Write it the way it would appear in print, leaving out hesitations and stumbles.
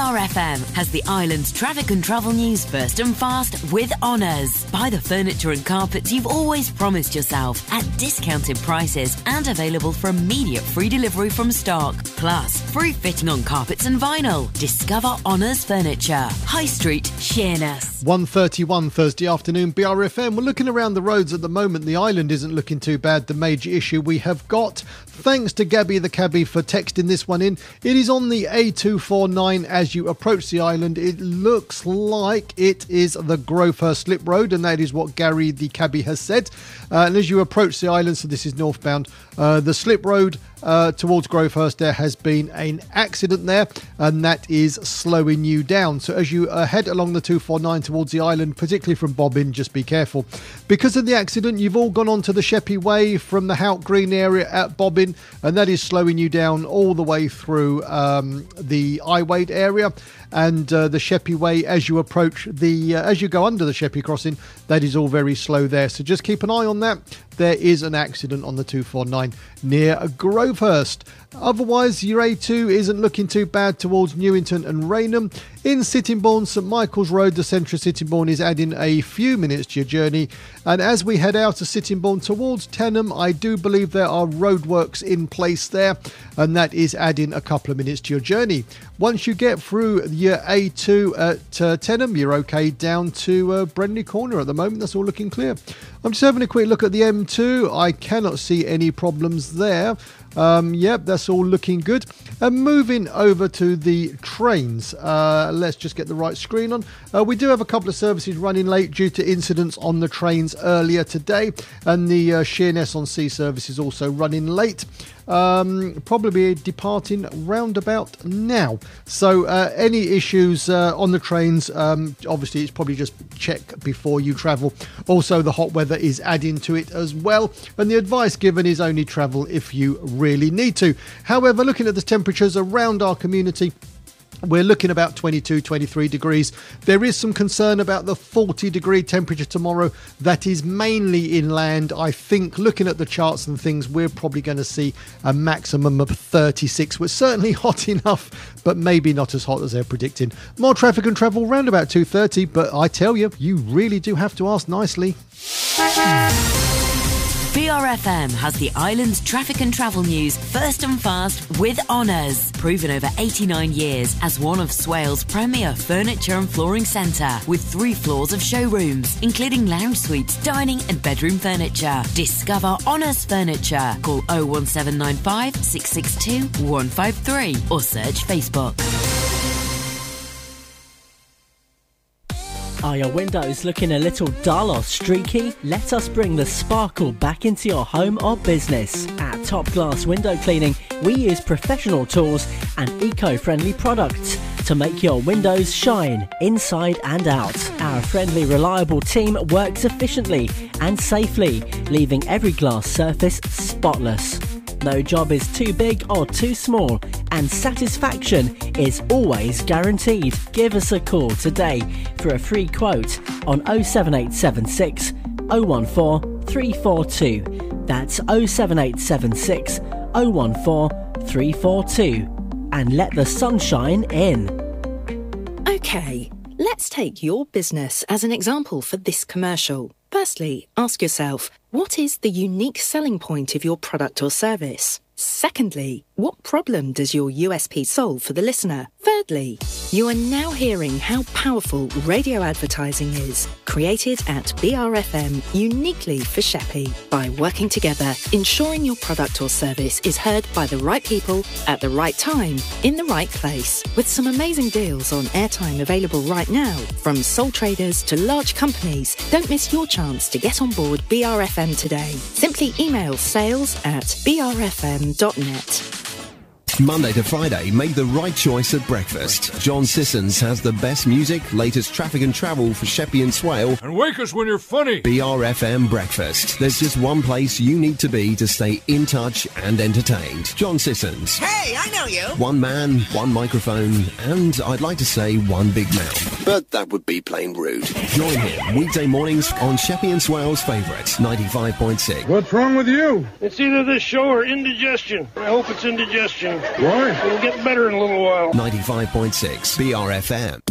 BRFM has the island's traffic and travel news first and fast with Honours. Buy the furniture and carpets you've always promised yourself at discounted prices and available for immediate free delivery from stock. Plus, free fitting on carpets and vinyl. Discover Honours Furniture. High Street, Sheerness. 1:31 Thursday afternoon, BRFM. We're looking around the roads at the moment. The island isn't looking too bad. The major issue we have got, thanks to Gabby the cabbie for texting this one in, it is on the A249 as you approach the island. It looks like it is the Grovehurst Slip Road, and that is what Gary the cabbie has said. And as you approach the island, so this is northbound, the Slip Road towards Grovehurst, there has been an accident there, and that is slowing you down. So as you head along the 249 towards the island, particularly from Bobbin, just be careful. Because of the accident, you've all gone onto the Sheppey Way from the Hout Green area at Bobbin, and that is slowing you down all the way through the Iwade area. And the Sheppey Way, as you approach as you go under the Sheppey crossing, that is all very slow there. So just keep an eye on that. There is an accident on the 249 near Grovehurst. Otherwise, your A2 isn't looking too bad towards Newington and Raynham. In Sittingbourne, St Michael's Road, the centre of Sittingbourne is adding a few minutes to your journey. And as we head out of Sittingbourne towards Tenham, I do believe there are roadworks in place there, and that is adding a couple of minutes to your journey. Once you get through your A2 at Tenham, you're okay down to Brendley Corner at the moment. That's all looking clear. I'm just having a quick look at the M2. I cannot see any problems there. Yep, that's all looking good. And moving over to the trains, let's just get the right screen on. We do have a couple of services running late due to incidents on the trains earlier today, and the Sheerness on Sea service is also running late. Probably departing roundabout now. So any issues on the trains, obviously it's probably just check before you travel. Also, the hot weather is adding to it as well, and the advice given is only travel if you really need to. However, looking at the temperatures around our community, we're looking about 22, 23 degrees. There is some concern about the 40-degree temperature tomorrow. That is mainly inland. I think, looking at the charts and things, we're probably going to see a maximum of 36. We're certainly hot enough, but maybe not as hot as they're predicting. More traffic and travel round about 2:30, but I tell you, you really do have to ask nicely. BRFM has the island's traffic and travel news first and fast with Honours. Proven over 89 years as one of Swale's premier furniture and flooring centre, with 3 floors of showrooms, including lounge suites, dining and bedroom furniture. Discover Honours Furniture. Call 01795 662 153 or search Facebook. Are your windows looking a little dull or streaky? Let us bring the sparkle back into your home or business. At Top Glass Window Cleaning, we use professional tools and eco-friendly products to make your windows shine inside and out. Our friendly, reliable team works efficiently and safely, leaving every glass surface spotless. No job is too big or too small, and satisfaction is always guaranteed. Give us a call today for a free quote on 07876 014 342. That's 07876 014 342. And let the sunshine in. OK, let's take your business as an example for this commercial. Firstly, ask yourself, what is the unique selling point of your product or service? Secondly, what problem does your USP solve for the listener? Thirdly, you are now hearing how powerful radio advertising is, created at BRFM uniquely for Sheppey. By working together, ensuring your product or service is heard by the right people at the right time, in the right place, with some amazing deals on airtime available right now. From sole traders to large companies, don't miss your chance to get on board BRFM today. Simply email sales@brfm.net. Monday to Friday, make the right choice at breakfast. John Sissons has the best music, latest traffic and travel for Sheppey and Swale. And wake us when you're funny. BRFM Breakfast. There's just one place you need to be to stay in touch and entertained. John Sissons. Hey, I know you. One man, one microphone, and I'd like to say one big mouth. but that would be plain rude. Join him weekday mornings on Sheppey and Swales' favourite, 95.6. What's wrong with you? It's either this show or indigestion. I hope it's indigestion. Why? It'll get better in a little while. 95.6 BRFM.